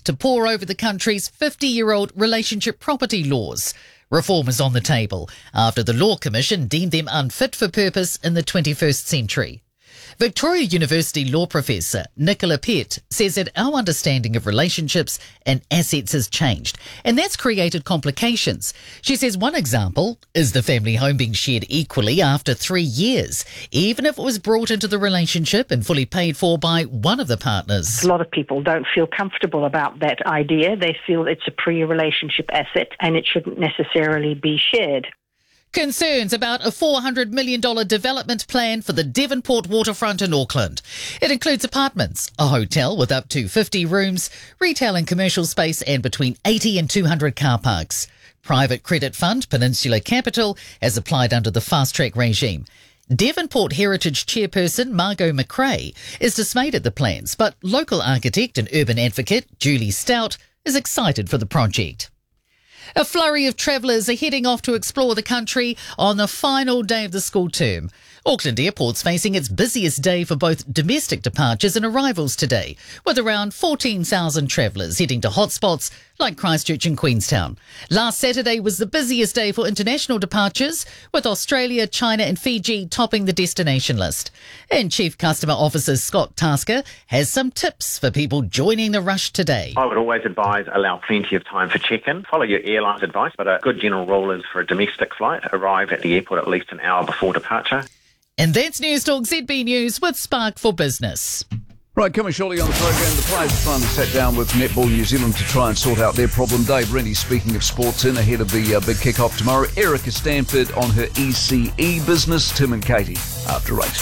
to pore over the country's 50-year-old relationship property laws. Reform is on the table after the Law Commission deemed them unfit for purpose in the 21st century. Victoria University law professor Nicola Pett says that our understanding of relationships and assets has changed, and that's created complications. She says one example is the family home being shared equally after 3 years, even if it was brought into the relationship and fully paid for by one of the partners. A lot of people don't feel comfortable about that idea. They feel it's a pre-relationship asset and it shouldn't necessarily be shared. Concerns about a $400 million development plan for the Devonport waterfront in Auckland. It includes apartments, a hotel with up to 50 rooms, retail and commercial space, and between 80 and 200 car parks. Private credit fund Peninsula Capital has applied under the fast-track regime. Devonport Heritage Chairperson Margot McRae is dismayed at the plans, but local architect and urban advocate Julie Stout is excited for the project. A flurry of travellers are heading off to explore the country on the final day of the school term. Auckland Airport's facing its busiest day for both domestic departures and arrivals today, with around 14,000 travellers heading to hotspots like Christchurch and Queenstown. Last Saturday was the busiest day for international departures, with Australia, China and Fiji topping the destination list. And Chief Customer Officer Scott Tasker has some tips for people joining the rush today. I would always advise allow plenty of time for check-in. Follow your airline's advice, but a good general rule is for a domestic flight, arrive at the airport at least an hour before departure. And that's News Talk ZB News with Spark for Business. Right, coming shortly on the programme, the players have finally sat down with Netball New Zealand to try and sort out their problem. Dave Rennie speaking of sports in ahead of the big kick-off tomorrow. Erica Stanford on her ECE business. Tim and Katie after 8.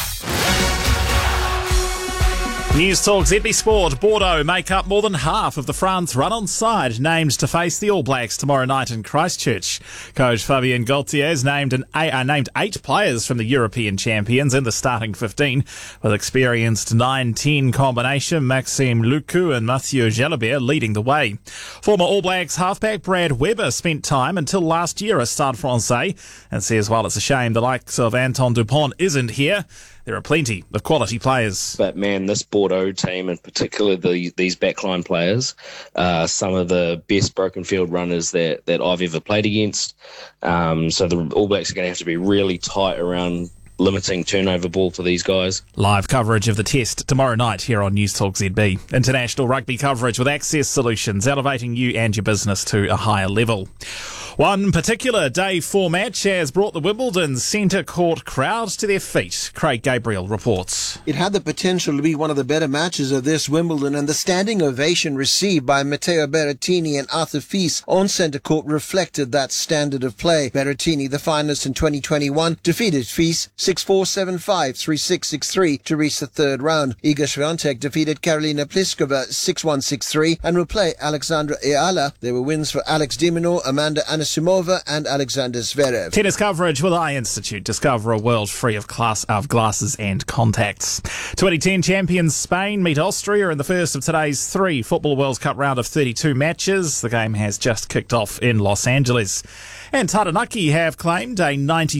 News Talk ZB Sport. Bordeaux make up more than half of the France run-on side named to face the All Blacks tomorrow night in Christchurch. Coach Fabien Gaultier has named 8 players from the European champions in the starting 15, with experienced 9-10 combination Maxime Lucu and Mathieu Jalabert leading the way. Former All Blacks halfback Brad Weber spent time until last year at Stade Francais and says while it's a shame the likes of Anton Dupont isn't here, there are plenty of quality players. But man, this Bordeaux team, in particular these backline players, some of the best broken field runners that I've ever played against. So the All Blacks are going to have to be really tight around limiting turnover ball for these guys. Live coverage of the test tomorrow night here on News Talk ZB. International rugby coverage with Access Solutions, elevating you and your business to a higher level. One particular Day 4 match has brought the Wimbledon centre court crowds to their feet. Craig Gabriel reports. It had the potential to be one of the better matches of this Wimbledon, and the standing ovation received by Matteo Berrettini and Arthur Fils on centre court reflected that standard of play. Berrettini, the finalist in 2021, defeated Fils 6-4, 7-5, 3-6, 6-3 to reach the third round. Iga Swiatek defeated Karolina Pliskova 6-1, 6-3, and will play Alexandra Eala. There were wins for Alex de Minaur, Amanda Anisimova and Alexander Zverev. Tennis coverage with iInstitute. Discover a world free of glasses and contacts. 2010 champions Spain meet Austria in the first of today's 3 Football World Cup round of 32 matches. The game has just kicked off in Los Angeles. And Taranaki have claimed a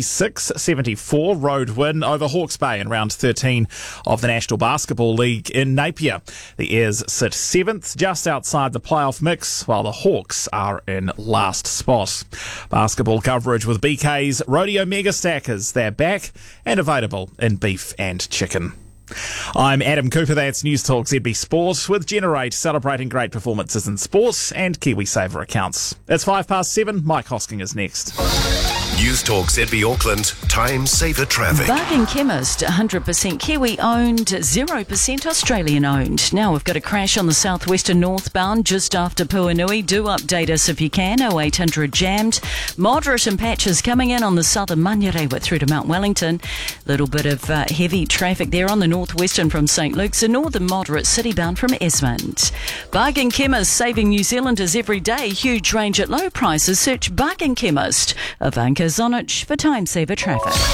96-74 road win over Hawke's Bay in round 13 of the National Basketball League in Napier. The Airs sit 7th, just outside the playoff mix, while the Hawks are in last spot. Basketball coverage with BK's Rodeo Mega Stackers. They're back and available in beef and chicken. I'm Adam Cooper, that's News Talk ZB Sport, with Generate celebrating great performances in sports and KiwiSaver accounts. It's 7:05. Mike Hosking is next. News Talk ZB Auckland, time saver traffic. Bargain Chemist, 100% Kiwi owned, 0% Australian owned. Now we've got a crash on the southwestern northbound just after Puanui. Do update us if you can. 0800 jammed. Moderate in patches coming in on the southern Manurewa through to Mount Wellington. Little bit of heavy traffic there on the northwestern from St Luke's and northern moderate citybound from Esmond. Bargain Chemist, saving New Zealanders every day. Huge range at low prices. Search Bargain Chemist. Ivanka Zonich for time saver traffic.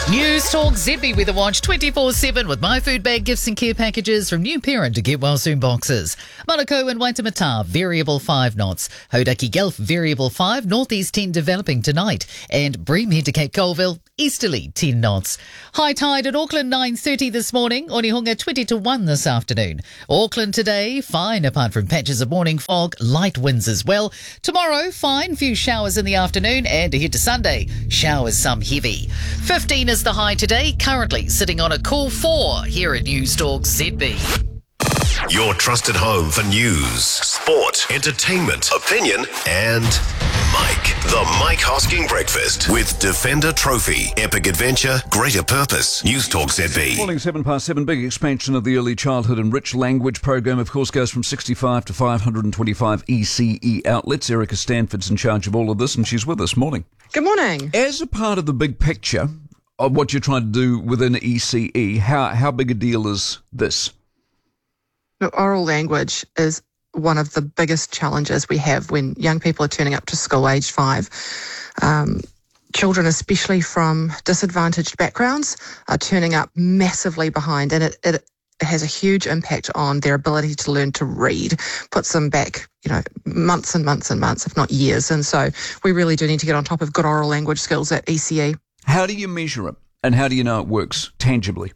News Talk ZB Weather Watch 24/7 with My Food Bag gifts and care packages from new parent to get well soon boxes. Manukau and Waitemata, variable 5 knots. Hauraki Gulf, variable 5, northeast 10 developing tonight. And Bream head to Cape Colville, easterly 10 knots. High tide at Auckland 9:30 this morning. Onehunga 20-1 this afternoon. Auckland today, fine apart from patches of morning fog, light winds as well. Tomorrow, fine, few showers in the afternoon, and ahead to Sunday, showers some heavy. 15 is the high today, currently sitting on a cool 4 here at News Talk ZB. Your trusted home for news, sport, entertainment, opinion, and Mike. The Mike Hosking Breakfast with Defender Trophy. Epic adventure, greater purpose. News Talk ZB. Morning, 7:07. Big expansion of the Early Childhood and Rich Language program, of course, goes from 65 to 525 ECE outlets. Erica Stanford's in charge of all of this, and she's with us. Morning. Good morning. As a part of the big picture of what you're trying to do within ECE, how big a deal is this? Look, oral language is one of the biggest challenges we have when young people are turning up to school aged 5. Children, especially from disadvantaged backgrounds, are turning up massively behind, and it has a huge impact on their ability to learn to read, puts them back, months and months and months, if not years. And so we really do need to get on top of good oral language skills at ECE. How do you measure it, and how do you know it works tangibly?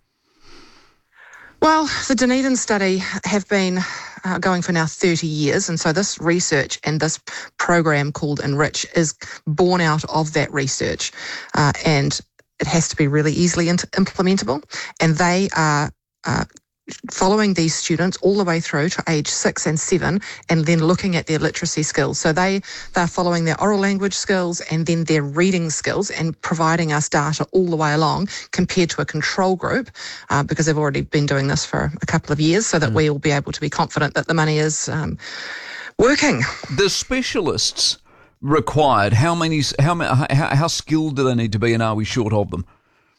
Well, the Dunedin study have been going for now 30 years, and so this research and this program called Enrich is born out of that research, and it has to be really easily implementable, and they are following these students all the way through to age 6 and 7, and then looking at their literacy skills. So they're following their oral language skills and then their reading skills, and providing us data all the way along compared to a control group, because they've already been doing this for a couple of years, so that we will be able to be confident that the money is working. The specialists required, how skilled do they need to be, and are we short of them?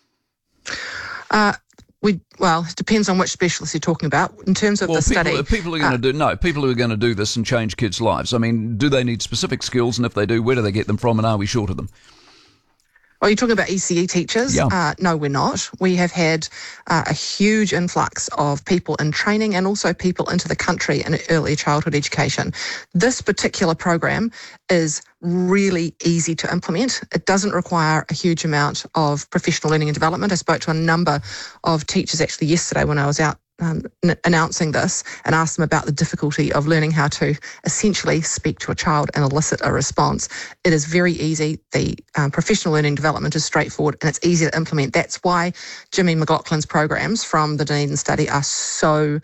Well, it depends on which specialist you're talking about. In terms of the study, people who are going to do this and change kids' lives. I mean, do they need specific skills? And if they do, where do they get them from? And are we short of them? Are you talking about ECE teachers? Yeah. No, we're not. We have had a huge influx of people in training, and also people into the country in early childhood education. This particular program is really easy to implement. It doesn't require a huge amount of professional learning and development. I spoke to a number of teachers actually yesterday when I was out announcing this, and asked them about the difficulty of learning how to essentially speak to a child and elicit a response. It is very easy. The professional learning development is straightforward, and it's easy to implement. That's why Jimmy McLaughlin's programs from the Dunedin study are so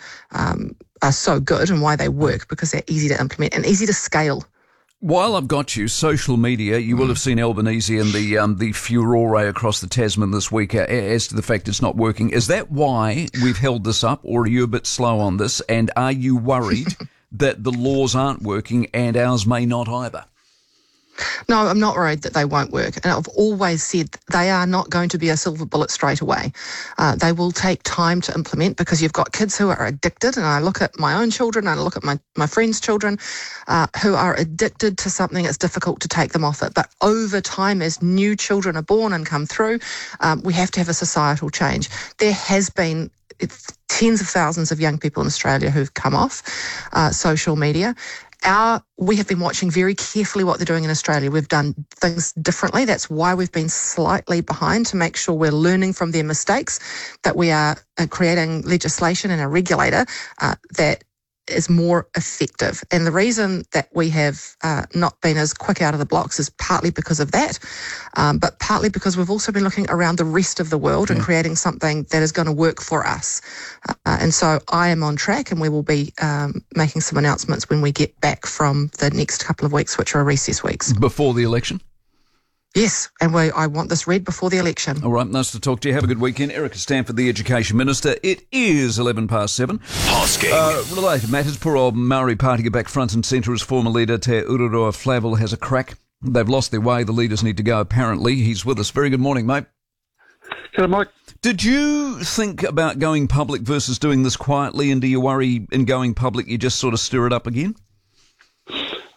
good, and why they work, because they're easy to implement and easy to scale. While I've got you, social media, you will have seen Albanese and the furore across the Tasman this week as to the fact it's not working. Is that why we've held this up, or are you a bit slow on this? And are you worried that the laws aren't working and ours may not either? No, I'm not worried that they won't work. And I've always said they are not going to be a silver bullet straight away. They will take time to implement, because you've got kids who are addicted. And I look at my own children, I look at my friends' children who are addicted to something. It's difficult to take them off it. But over time, as new children are born and come through, we have to have a societal change. There has been tens of thousands of young people in Australia who've come off social media. We have been watching very carefully what they're doing in Australia. We've done things differently. That's why we've been slightly behind, to make sure we're learning from their mistakes, that we are creating legislation and a regulator that is more effective. And the reason that we have not been as quick out of the blocks is partly because of that, but partly because we've also been looking around the rest of the world and creating something that is going to work for us. And so I am on track, and we will be making some announcements when we get back from the next couple of weeks, which are recess weeks. Before the election? Yes, and I want this read before the election. All right, nice to talk to you. Have a good weekend. Erica Stanford, the Education Minister. It is 7:11. Hosking. Related matters, poor old Maori Party are back front and centre as former leader Te Ururoa Flavel has a crack. They've lost their way. The leaders need to go, apparently. He's with us. Very good morning, mate. Hello, Mike. Did you think about going public versus doing this quietly, and do you worry in going public you just sort of stir it up again?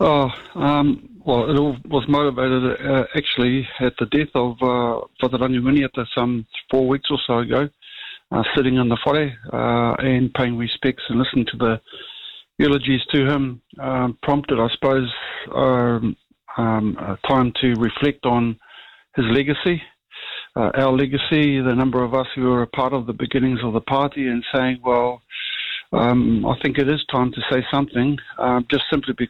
Well, it all was motivated actually at the death of Whatarangi Muniata some 4 weeks or so ago, sitting in the whare and paying respects and listening to the eulogies to him prompted, I suppose, a time to reflect on his legacy, our legacy, the number of us who were a part of the beginnings of the party, and saying, well, I think it is time to say something, just simply because